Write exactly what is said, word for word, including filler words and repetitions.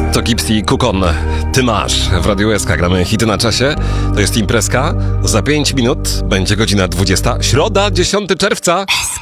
To Gips i Kukon. Ty masz. W Radiu S K gramy hity na czasie. To jest imprezka. Za pięć minut będzie godzina dwudziesta. Środa, dziesiątego czerwca.